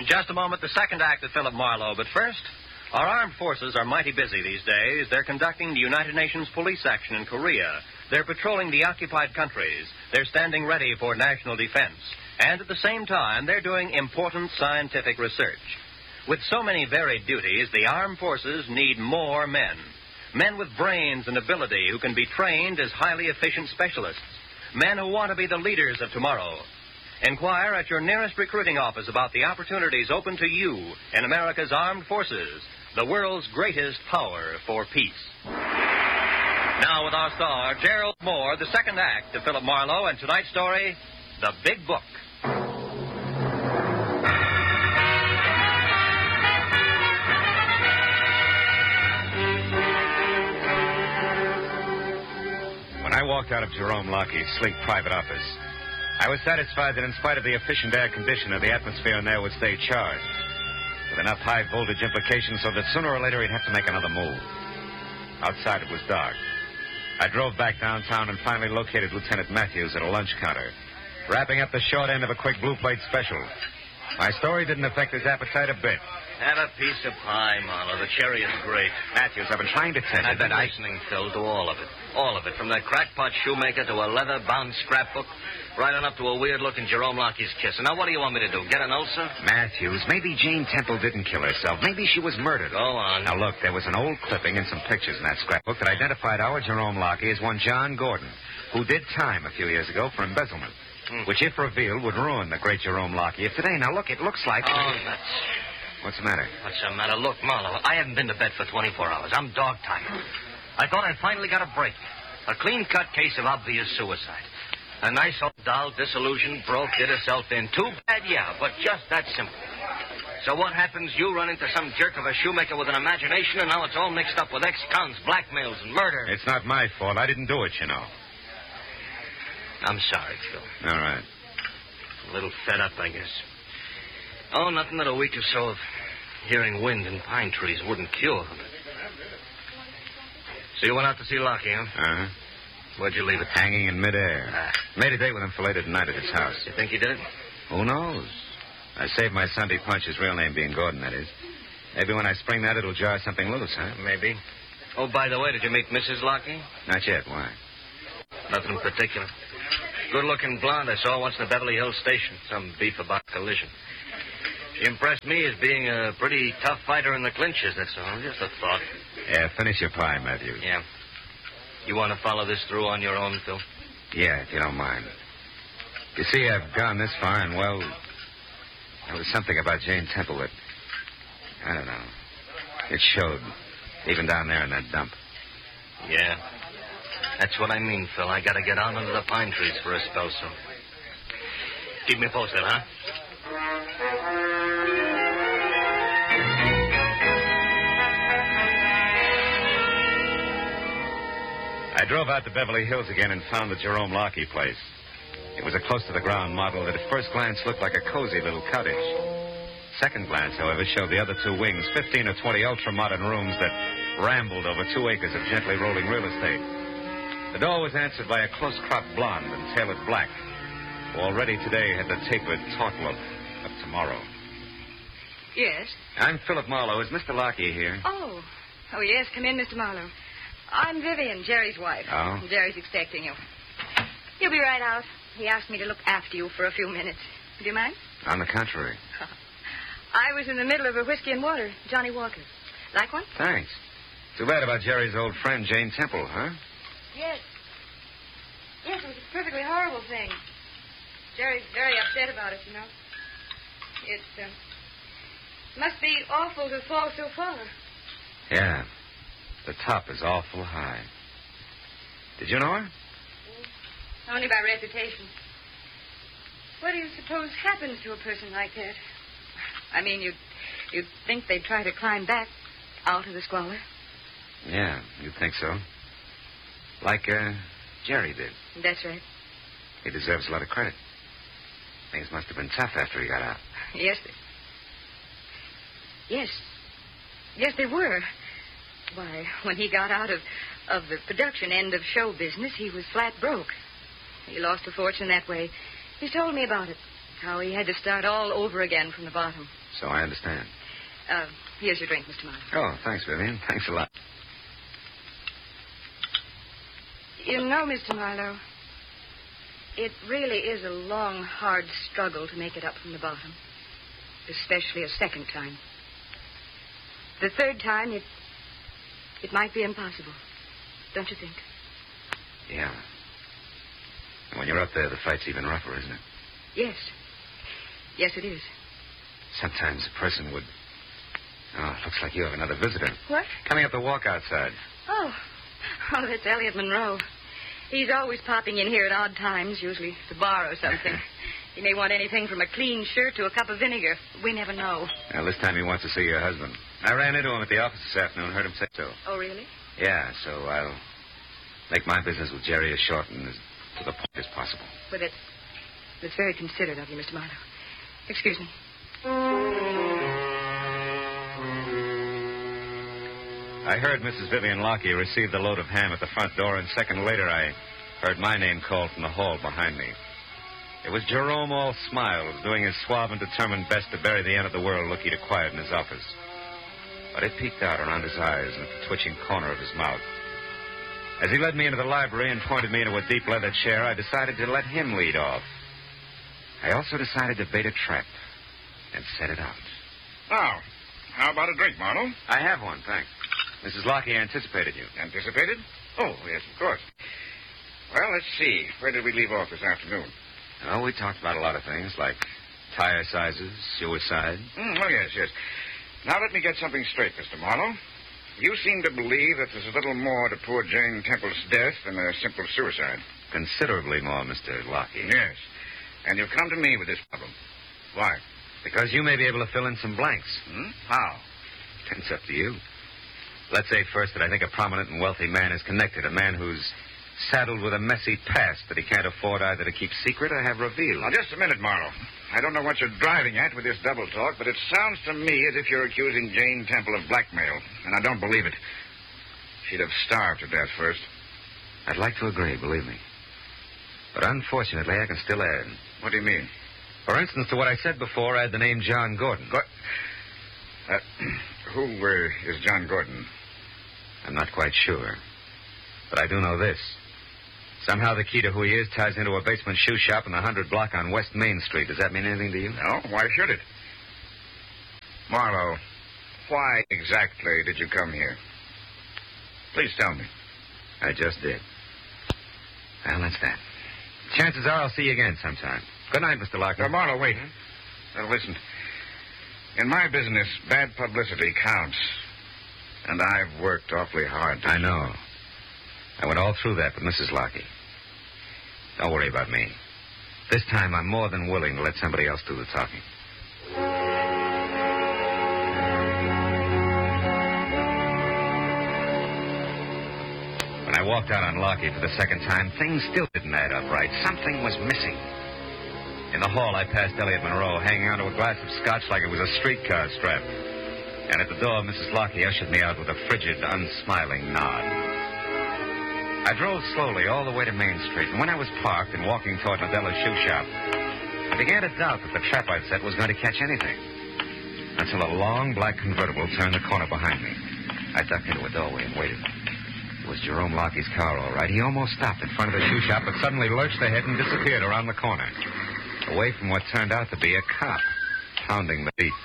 In just a moment, the second act of Philip Marlowe. But first, our armed forces are mighty busy these days. They're conducting the United Nations police action in Korea. They're patrolling the occupied countries. They're standing ready for national defense. And at the same time, they're doing important scientific research. With so many varied duties, the armed forces need more men. Men with brains and ability who can be trained as highly efficient specialists. Men who want to be the leaders of tomorrow. Inquire at your nearest recruiting office about the opportunities open to you in America's armed forces, the world's greatest power for peace. Now with our star, Gerald Moore, the second act of Philip Marlowe, and tonight's story, The Big Book. When I walked out of Jerome Lockheed's sleek private office, I was satisfied that in spite of the efficient air conditioner, the atmosphere in there would stay charged, with enough high-voltage implications so that sooner or later he'd have to make another move. Outside, it was dark. I drove back downtown and finally located Lieutenant Matthews at a lunch counter, wrapping up the short end of a quick blue plate special. My story didn't affect his appetite a bit. Have a piece of pie, Marlowe. The cherry is great. Matthews, I've been trying to tell you I've been listening, Phil, to all of it. All of it. From that crackpot shoemaker to a leather-bound scrapbook, right on up to a weird-looking Jerome Lockheed's kiss. And now what do you want me to do, get an ulcer? Matthews, maybe Jane Temple didn't kill herself. Maybe she was murdered. Go on. Now, look, there was an old clipping and some pictures in that scrapbook that identified our Jerome Lockheed as one John Gordon, who did time a few years ago for embezzlement, which, if revealed, would ruin the great Jerome Lockheed of today. Now, look, it looks like... Oh, that's... What's the matter? What's the matter? Look, Marlowe, I haven't been to bed for 24 hours. I'm dog-tired. I thought I finally got a break. A clean-cut case of obvious suicide. A nice old doll, disillusioned, broke, did herself in. Too bad, yeah, but just that simple. So what happens? You run into some jerk of a shoemaker with an imagination, and now it's all mixed up with ex-cons, blackmails, and murder. It's not my fault. I didn't do it, you know. I'm sorry, Phil. All right. A little fed up, I guess. Oh, nothing that a week or so of hearing wind in pine trees wouldn't cure. So you went out to see Lockie, huh? Uh-huh. Where'd you leave it? Hanging in midair. Made a date with him for later tonight at his house. You think he did it? Who knows? I saved my Sunday punch, his real name being Gordon, that is. Maybe when I spring that, it'll jar something loose, huh? Maybe. Oh, by the way, did you meet Mrs. Lockie? Not yet. Why? Nothing in particular. Good-looking blonde I saw once in the Beverly Hills station. Some beef about collision. She impressed me as being a pretty tough fighter in the clinches, that's all. Just a thought. Yeah, finish your pie, Matthew. Yeah. You want to follow this through on your own, Phil? Yeah, if you don't mind. You see, I've gone this far, and, well, there was something about Jane Temple that, I don't know, it showed, even down there in that dump. Yeah. That's what I mean, Phil. I got to get out under the pine trees for a spell, so. Keep me posted, huh? I drove out to Beverly Hills again and found the Jerome Lockheed place. It was a close-to-the-ground model that at first glance looked like a cozy little cottage. Second glance, however, showed the other two wings, 15 or 20 ultra-modern rooms that rambled over 2 acres of gently rolling real estate. The door was answered by a close-cropped blonde and tailored black, who already today had the tapered, taut look of tomorrow. Yes? I'm Philip Marlowe. Is Mr. Lockheed here? Oh, yes. Come in, Mr. Marlowe. I'm Vivian, Jerry's wife. Oh? Jerry's expecting you. He'll be right out. He asked me to look after you for a few minutes. Do you mind? On the contrary. I was in the middle of a whiskey and water, Johnny Walker. Like one? Thanks. Too bad about Jerry's old friend, Jane Temple, huh? Yes. Yes, it was a perfectly horrible thing. Jerry's very upset about it, you know. It must be awful to fall so far. Yeah. The top is awful high. Did you know her? Only by reputation. What do you suppose happens to a person like that? I mean, you'd think they'd try to climb back out of the squalor. Yeah, you'd think so. Like Jerry did. That's right. He deserves a lot of credit. Things must have been tough after he got out. Yes. Yes, they were. Why, when he got out of the production end of show business, he was flat broke. He lost a fortune that way. He told me about it, how he had to start all over again from the bottom. so I understand. Here's your drink, Mr. Marlowe. Oh, thanks, Vivian. Thanks a lot. You know, Mr. Marlowe, it really is a long, hard struggle to make it up from the bottom. Especially a second time. The third time, it might be impossible. Don't you think? Yeah. And when you're up there, the fight's even rougher, isn't it? Yes. Yes, it is. Sometimes a person would... Oh, looks like you have another visitor. What? Coming up the walk outside. Oh, that's Elliot Monroe. He's always popping in here at odd times, usually to borrow something. He may want anything from a clean shirt to a cup of vinegar. We never know. Well, this time he wants to see your husband. I ran into him at the office this afternoon, heard him say so. Oh, really? Yeah, so I'll make my business with Jerry as short and as to the point as possible. Well, that's very considerate of you, Mr. Marlowe. Excuse me. I heard Mrs. Vivian Lockie receive the load of ham at the front door, and a second later I heard my name called from the hall behind me. It was Jerome, all smiles, doing his suave and determined best to bury the end of the world look he'd acquired in his office. But it peeked out around his eyes and at the twitching corner of his mouth. As he led me into the library and pointed me into a deep leather chair, I decided to let him lead off. I also decided to bait a trap and set it out. Now, how about a drink, Marlowe? I have one, thanks. Mrs. Lockie anticipated you. Anticipated? Oh, yes, of course. Well, let's see. Where did we leave off this afternoon? Oh, we talked about a lot of things, like tire sizes, suicide. Oh, yes. Now, let me get something straight, Mr. Marlowe. You seem to believe that there's a little more to poor Jane Temple's death than a simple suicide. Considerably more, Mr. Lockie. Yes. And you've come to me with this problem. Why? Because you may be able to fill in some blanks. How? It's up to you. Let's say first that I think a prominent and wealthy man is connected, a man who's saddled with a messy past that he can't afford either to keep secret or have revealed. Now, just a minute, Marlowe. I don't know what you're driving at with this double talk, but it sounds to me as if you're accusing Jane Temple of blackmail, and I don't believe it. She'd have starved to death first. I'd like to agree, believe me. But unfortunately, I can still add. What do you mean? For instance, to what I said before, add the name John Gordon. What? Who is John Gordon? I'm not quite sure. But I do know this. Somehow the key to who he is ties into a basement shoe shop in the 100 block on West Main Street. Does that mean anything to you? No. Why should it? Marlowe, why exactly did you come here? Please tell me. I just did. Well, that's that. Chances are I'll see you again sometime. Good night, Mr. Lockwood. Now, Marlowe, wait. Now, listen. In my business, bad publicity counts. And I've worked awfully hard to... I know. I went all through that with Mrs. Lockie. Don't worry about me. This time, I'm more than willing to let somebody else do the talking. When I walked out on Lockie for the second time, things still didn't add up right. Something was missing. In the hall, I passed Elliot Monroe, hanging onto a glass of scotch like it was a streetcar strap. And at the door, Mrs. Lockie ushered me out with a frigid, unsmiling nod. I drove slowly all the way to Main Street, and when I was parked and walking toward Nadella's shoe shop, I began to doubt that the trap I'd set was going to catch anything. Until a long black convertible turned the corner behind me. I ducked into a doorway and waited. It was Jerome Lockie's car, all right. He almost stopped in front of the shoe shop, but suddenly lurched ahead and disappeared around the corner, away from what turned out to be a cop, pounding the beat.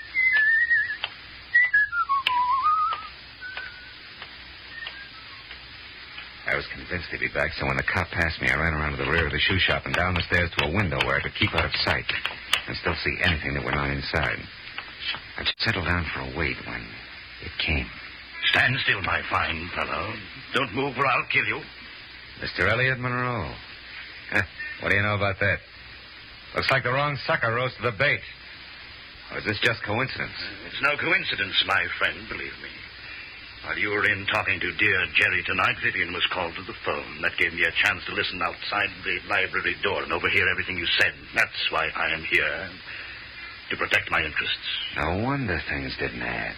I was convinced he'd be back, so when the cop passed me, I ran around to the rear of the shoe shop and down the stairs to a window where I could keep out of sight and still see anything that went on inside. I just settled down for a wait when it came. Stand still, my fine fellow. Don't move or I'll kill you. Mr. Elliot Monroe. What do you know about that? Looks like the wrong sucker rose to the bait. Or is this just coincidence? It's no coincidence, my friend, believe me. While you were in talking to dear Jerry tonight, Vivian was called to the phone. That gave me a chance to listen outside the library door and overhear everything you said. That's why I am here, to protect my interests. No wonder things didn't add.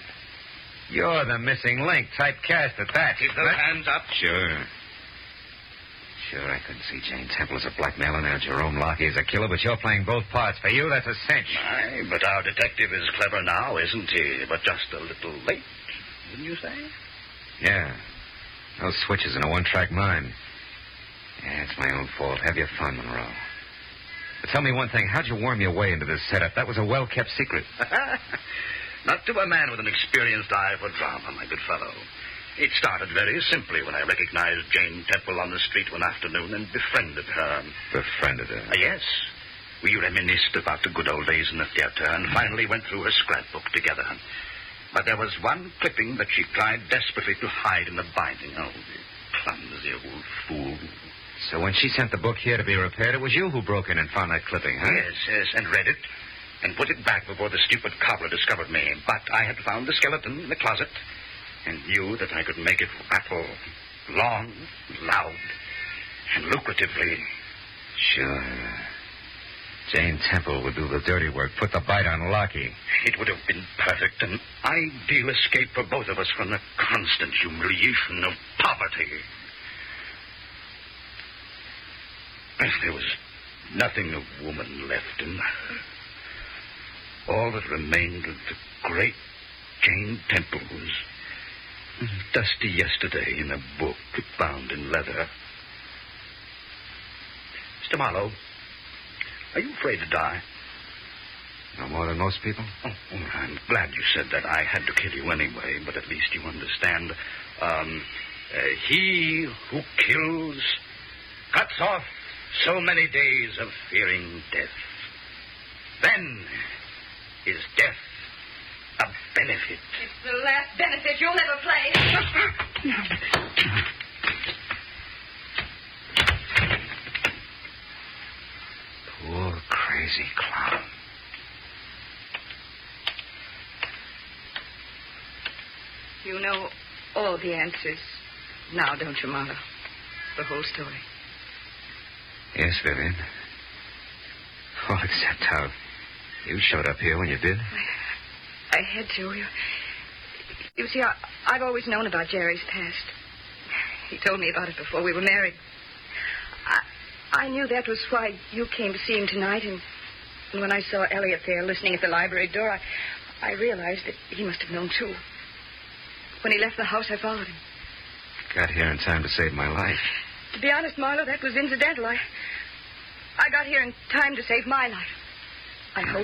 You're the missing link, typecast at that. Keep those hands up. Sure. Sure, I couldn't see Jane Temple as a blackmailer and Jerome Lockie as a killer, but you're playing both parts. For you, that's a cinch. Aye, but our detective is clever now, isn't he? But just a little late, wouldn't you say? Yeah. No switches in a one-track mind. Yeah, it's my own fault. Have your fun, Monroe. But tell me one thing. How'd you worm your way into this setup? That was a well-kept secret. Not to a man with an experienced eye for drama, my good fellow. It started very simply when I recognized Jane Temple on the street one afternoon and befriended her. Befriended her? Yes. We reminisced about the good old days in the theater and finally went through her scrapbook together. But there was one clipping that she tried desperately to hide in the binding. Oh, the clumsy old fool. So when she sent the book here to be repaired, it was you who broke in and found that clipping, huh? Yes, and read it. And put it back before the stupid cobbler discovered me. But I had found the skeleton in the closet and knew that I could make it rattle long, loud, and lucratively. Sure. Jane Temple would do the dirty work, put the bite on Lockie. It would have been perfect, an ideal escape for both of us from the constant humiliation of poverty. There was nothing of woman left in her. All that remained of the great Jane Temple was dusty yesterday in a book bound in leather. Mr. Marlowe, are you afraid to die? No more than most people? Oh, I'm glad you said that. I had to kill you anyway, but at least you understand. He who kills cuts off so many days of fearing death. Then is death a benefit. It's the last benefit you'll ever play. Poor crazy clown. You know all the answers now, don't you, Marlowe? The whole story. Yes, Vivian. Well, except how you showed up here when you did. I had to. You see, I've always known about Jerry's past. He told me about it before we were married. I knew that was why you came to see him tonight, and when I saw Elliot there listening at the library door, I realized that he must have known, too. When he left the house, I followed him. Got here in time to save my life. To be honest, Marlowe, that was incidental. I got here in time to save my life. I hope.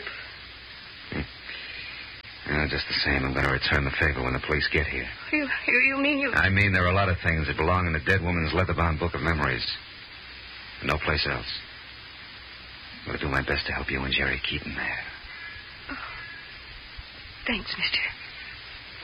Just the same, I'm going to return the favor when the police get here. You mean you... I mean there are a lot of things that belong in the dead woman's leather-bound book of memories. No place else. I'm going to do my best to help you and Jerry Keaton there. Oh. Thanks, mister.